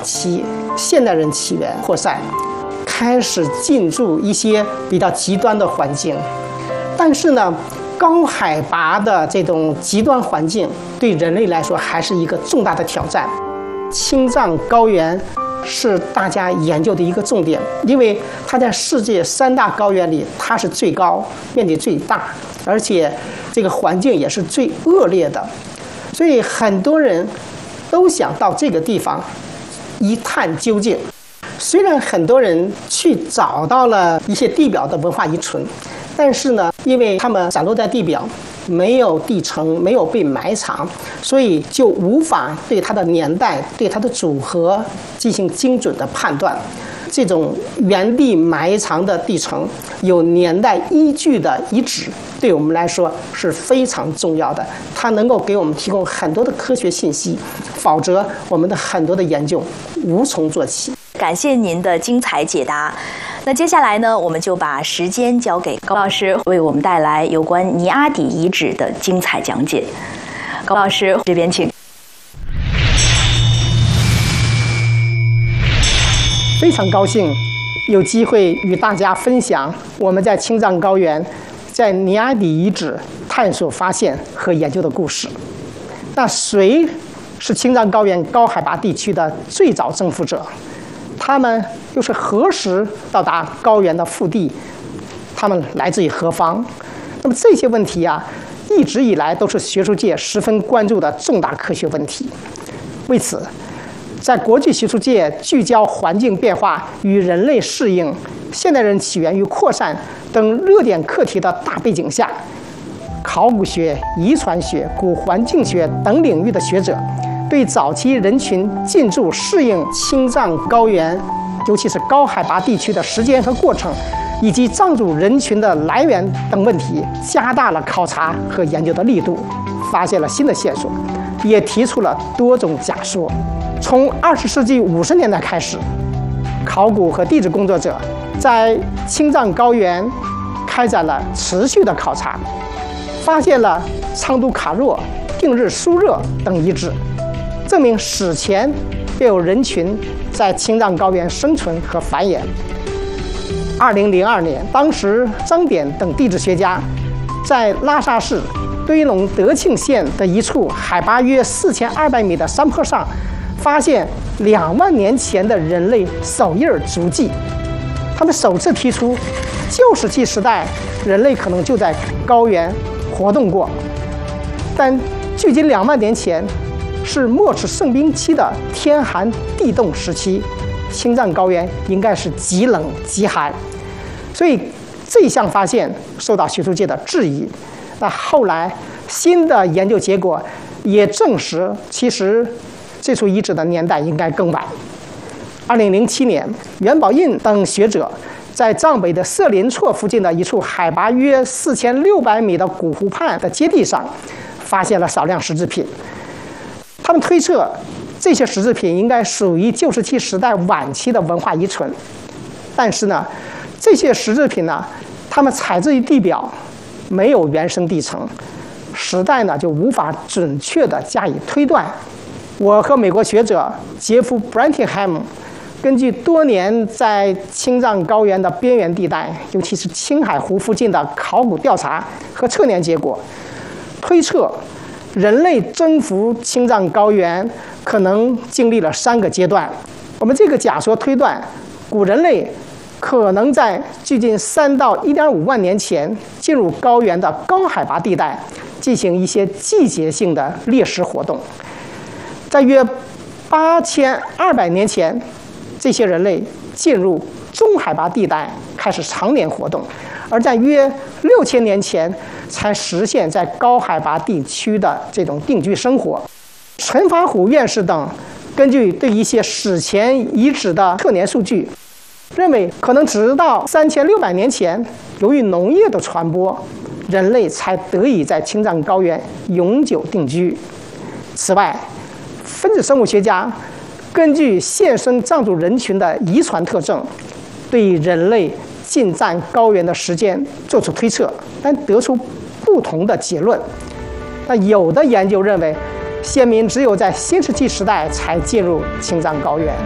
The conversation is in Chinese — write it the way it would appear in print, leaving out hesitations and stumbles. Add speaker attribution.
Speaker 1: 期现代人起源扩散，开始进驻一些比较极端的环境。但是呢，高海拔的这种极端环境对人类来说还是一个重大的挑战。青藏高原是大家研究的一个重点，因为它在世界3大高原里，它是最高、面积最大，而且这个环境也是最恶劣的，所以很多人都想到这个地方一探究竟。虽然很多人去找到了一些地表的文化遗存，但是呢，因为它们散落在地表，没有地层，没有被埋藏，所以就无法对它的年代、对它的组合进行精准的判断。这种原地埋藏的地层有年代依据的遗址，对我们来说是非常重要的，它能够给我们提供很多的科学信息，否则我们的很多的研究无从做起。
Speaker 2: 感谢您的精彩解答。那接下来呢，我们就把时间交给高老师，为我们带来有关尼阿底遗址的精彩讲解。高老师这边请。
Speaker 1: 非常高兴有机会与大家分享我们在青藏高原在尼阿底遗址探索发现和研究的故事。那谁是青藏高原高海拔地区的最早征服者？他们又是何时到达高原的腹地？他们来自于何方？那么这些问题啊，一直以来都是学术界十分关注的重大科学问题。为此，在国际学术界聚焦环境变化与人类适应、现代人起源与扩散等热点课题的大背景下，考古学、遗传学、古环境学等领域的学者对早期人群进驻适应青藏高原，尤其是高海拔地区的时间和过程，以及藏族人群的来源等问题，加大了考察和研究的力度，发现了新的线索，也提出了多种假说。从20世纪50年代开始，考古和地质工作者在青藏高原开展了持续的考察，发现了昌都卡若、定日苏热等遗址，证明史前便有人群在青藏高原生存和繁衍。2002年，当时张典等地质学家在拉萨市堆龙德庆县的一处海拔约4200米的山坡上，发现2万年前的人类手印足迹。他们首次提出，旧石器时代人类可能就在高原活动过，但距今2万年前是末次盛冰期的天寒地冻时期，青藏高原应该是极冷极寒，所以这项发现受到学术界的质疑。那后来新的研究结果也证实，其实这处遗址的年代应该更晚。2007年，袁宝印等学者在藏北的色林措附近的一处海拔约4600米的古湖畔的阶地上，发现了少量石制品。他们推测，这些石制品应该属于旧石器时代晚期的文化遗存。但是呢，这些石制品呢，它们采自于地表，没有原生地层，时代呢就无法准确地加以推断。我和美国学者杰夫·布兰廷汉姆根据多年在青藏高原的边缘地带，尤其是青海湖附近的考古调查和测年结果，推测人类征服青藏高原可能经历了3个阶段。我们这个假说推断，古人类可能在距今3到1.5万年前进入高原的高海拔地带，进行一些季节性的猎食活动。在约8200年前，这些人类进入中海拔地带，开始常年活动，而在约6000年前才实现在高海拔地区的这种定居生活。陈法虎院士等根据对一些史前遗址的测年数据，认为可能直到3600年前，由于农业的传播，人类才得以在青藏高原永久定居。此外，分子生物学家根据现生藏族人群的遗传特征，对人类进占高原的时间做出推测，但得出不同的结论。那有的研究认为，先民只有在新石器时代才进入青藏高原。